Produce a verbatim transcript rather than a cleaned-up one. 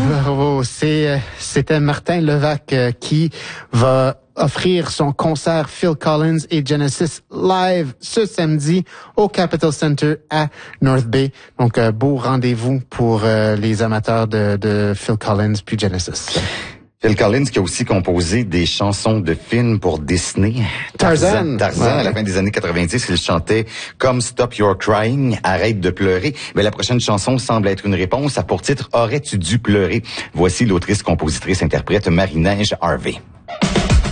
Bravo. C'est, c'était Martin Levac euh, qui va offrir son concert Phil Collins et Genesis live ce samedi au Capitol Center à North Bay. Donc, euh, beau rendez-vous pour euh, les amateurs de, de Phil Collins puis Genesis. Phil Collins qui a aussi composé des chansons de films pour Disney. Tarzan. Tarzan, ouais. À la fin des années quatre-vingt-dix, il chantait « Come Stop Your Crying », arrête de pleurer. Mais la prochaine chanson semble être une réponse à pour titre « Aurais-tu dû pleurer ». Voici l'autrice, compositrice, interprète Marie-Neige Harvey.